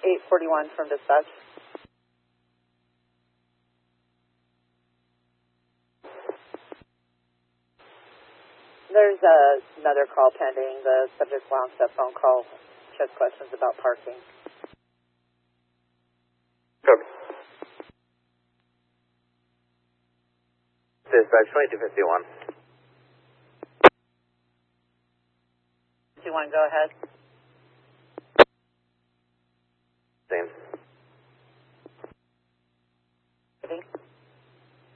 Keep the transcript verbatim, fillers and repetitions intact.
eight forty-one from dispatch. There's uh, another call pending. The subject bounced a phone call. Just questions about parking. Copy. Dispatch twenty-two fifty-one. fifty-one, go ahead.